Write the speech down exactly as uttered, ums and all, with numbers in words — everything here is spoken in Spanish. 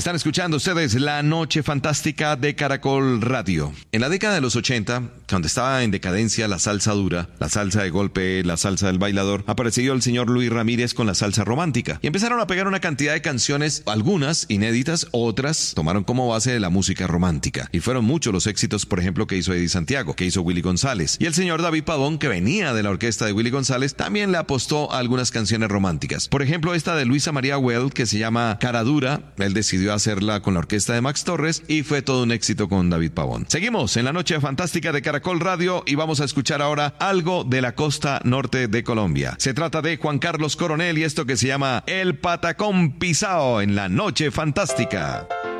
Están escuchando ustedes La Noche Fantástica de Caracol Radio. En la década de los ochenta, cuando estaba en decadencia la salsa dura, la salsa de golpe, la salsa del bailador, apareció el señor Luis Ramírez con la salsa romántica. Y empezaron a pegar una cantidad de canciones, algunas inéditas, otras tomaron como base de la música romántica. Y fueron muchos los éxitos, por ejemplo, que hizo Eddie Santiago, que hizo Willy González. Y el señor David Pavón, que venía de la orquesta de Willy González, también le apostó a algunas canciones románticas. Por ejemplo, esta de Luisa María Well, que se llama Cara Dura. Él decidió hacerla con la orquesta de Max Torres y fue todo un éxito con David Pavón. Seguimos en La Noche Fantástica de Caracol Radio y vamos a escuchar ahora algo de la costa norte de Colombia. Se trata de Juan Carlos Coronel y esto que se llama El Patacón Pisao en La Noche Fantástica.